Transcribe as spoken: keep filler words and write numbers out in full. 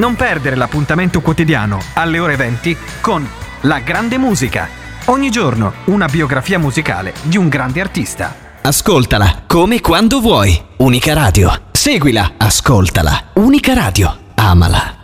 Non perdere l'appuntamento quotidiano alle ore venti con La Grande Musica. Ogni giorno una biografia musicale di un grande artista. Ascoltala come e quando vuoi. Unica Radio. Seguila, ascoltala. Unica Radio. Amala.